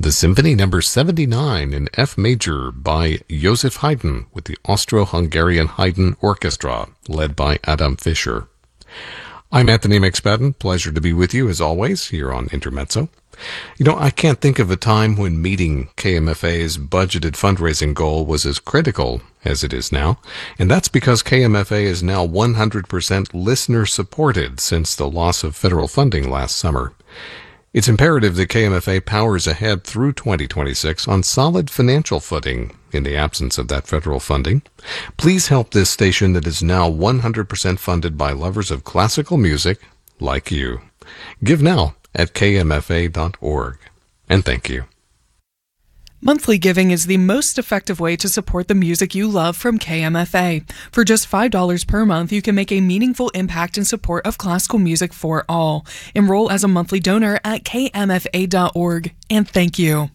The Symphony No. 79 in F major by Joseph Haydn with the Austro-Hungarian Haydn Orchestra, led by Adam Fischer. I'm Anthony McSpadden. Pleasure to be with you, as always, here on Intermezzo. I can't think of a time when meeting KMFA's budgeted fundraising goal was as critical as it is now, and that's because KMFA is now 100% listener-supported since the loss of federal funding last summer. It's imperative that KMFA powers ahead through 2026 on solid financial footing in the absence of that federal funding. Please help this station that is now 100% funded by lovers of classical music like you. Give now at kmfa.org. And thank you. Monthly giving is the most effective way to support the music you love from KMFA. For just $5 per month, you can make a meaningful impact in support of classical music for all. Enroll as a monthly donor at kmfa.org. And thank you.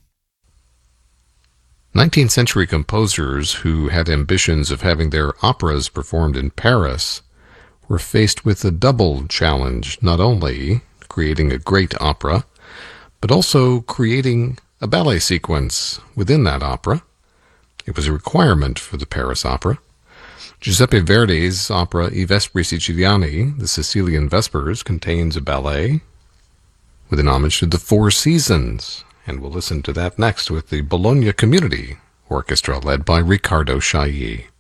19th century composers who had ambitions of having their operas performed in Paris were faced with a double challenge, not only creating a great opera, but also creating a ballet sequence within that opera. It was a requirement for the Paris Opera. Giuseppe Verdi's opera I Vespri Siciliani, the Sicilian Vespers, contains a ballet with an homage to the Four Seasons, and we'll listen to that next with the Bologna Community Orchestra led by Riccardo Chailly.